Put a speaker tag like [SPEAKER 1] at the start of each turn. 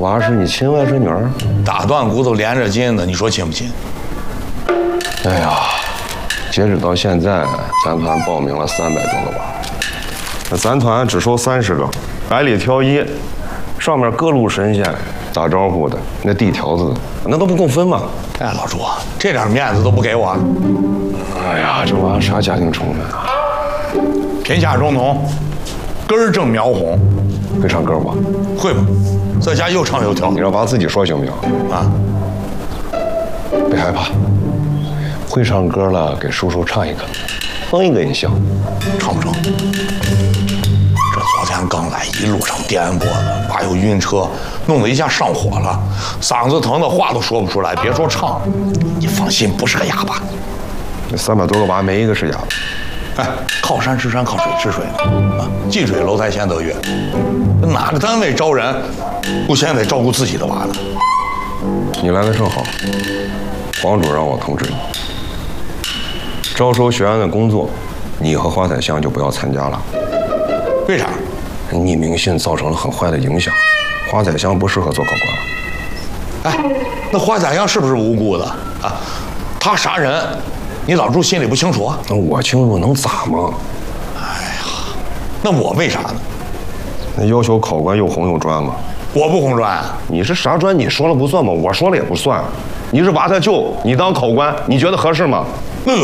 [SPEAKER 1] 娃是你亲外甥女儿？
[SPEAKER 2] 大断骨头连着筋的，你说亲不亲？
[SPEAKER 1] 哎呀，截止到现在，咱团报名了300多个娃，那咱团只收30个，百里挑一，上面各路神仙打招呼的，那递条子的，那都不共分吗？
[SPEAKER 2] 哎，老朱，这点面子都不给我。
[SPEAKER 1] 哎呀，这娃啥家庭成分啊？
[SPEAKER 2] 贫下中农，根儿正苗红。
[SPEAKER 1] 会唱歌吗？
[SPEAKER 2] 会吗？在家又唱又跳。
[SPEAKER 1] 你让娃自己说行不行？
[SPEAKER 2] 啊，
[SPEAKER 1] 别害怕，会唱歌了，给叔叔唱一个，哼一个也行。
[SPEAKER 2] 唱不成。这昨天刚来，一路上颠簸的，娃又晕车，弄得一下上火了，嗓子疼的话都说不出来，别说唱了。你放心，不是个哑巴。
[SPEAKER 1] 那300多个娃没一个是哑巴。
[SPEAKER 2] 哎，靠山吃山，靠水吃水啊！近水楼台先得月。哪个单位招人，不先得照顾自己的娃呢？
[SPEAKER 1] 你来的正好，黄主让我通知你，招收学员的工作，你和华彩香就不要参加了。
[SPEAKER 2] 为啥？
[SPEAKER 1] 匿名信造成了很坏的影响，华彩香不适合做考官了。
[SPEAKER 2] 哎，那华彩香是不是无辜的啊？他杀人，你老朱心里不清楚啊？
[SPEAKER 1] 那我清楚能咋吗？
[SPEAKER 2] 那我为啥呢？
[SPEAKER 1] 那要求考官又红又专吗？
[SPEAKER 2] 我不红专啊！
[SPEAKER 1] 你是啥专？你说了不算吗？我说了也不算。你是娃他舅，你当考官，你觉得合适吗？